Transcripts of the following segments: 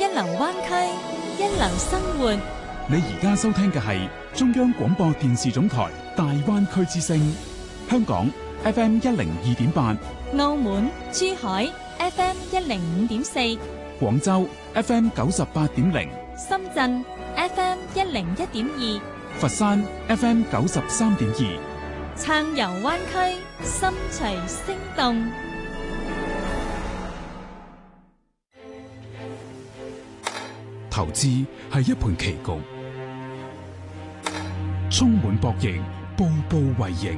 流灣區，一流生活。 你而家收聽嘅係中央廣播電視總台大灣區之聲，香港 FM 102.8， 澳門、珠海 FM 105.4， 廣州 FM 98.0， 深圳 FM 101.2， 佛山 FM 93.2。 暢遊灣區，心隨聲動。 投資係一盤棋局，充滿博弈，步步為營。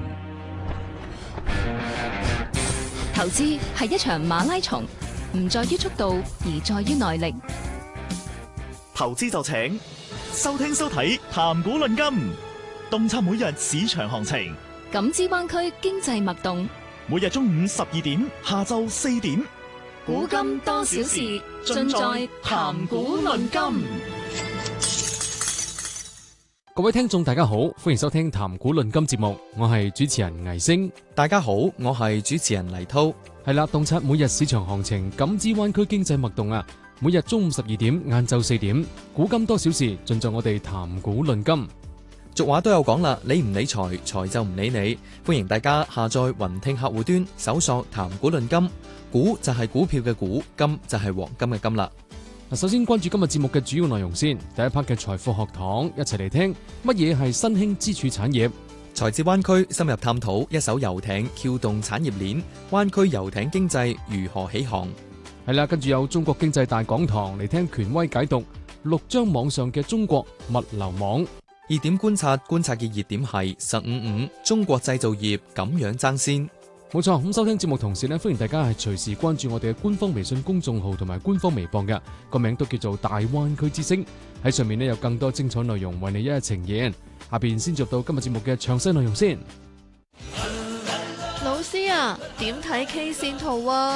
投資係一場馬拉松，唔在於速度，而在於耐力。 投資就請收聽收睇談股論金，洞察每日市場行情， 感知灣區經濟脈動。 每日中午12點，下晝4點， 古今多少事，盡在談股論金。 各位聽眾大家好，歡迎收聽談股論金節目，我係主持人倪星。 大家好，我係主持人黎濤。 係啦，洞察每日市場行情，感知灣區經濟脈動啊！每日中午12點，晏晝4點，古今多少事，盡在我哋談股論金。 俗話都有講啦，理唔理財，財就唔理你。歡迎大家下載雲聽客戶端，搜索談股論金。股就係股票嘅股，金就係黃金嘅金啦。 首先關注今日節目嘅主要內容先。第一 part 嘅財富學堂，一齊嚟聽乜嘢係新興支柱產業。 財智灣區深入探討一艘遊艇撬動產業鏈，灣區遊艇經濟如何起航。 係啦，跟住有中國經濟大講堂嚟聽權威解讀6張網上嘅中國物流網。 熱點觀察嘅熱點係15中國製造業咁樣爭先。 冇錯，咁收聽節目同時呢，歡迎大家係隨時關注我哋嘅官方微信公眾號同埋官方微博嘅，個名都叫做大灣區之聲。喺上面呢，有更多精彩內容為你一一呈現。下邊先做到今日節目嘅詳細內容先。 老師啊，點睇 K 線圖啊？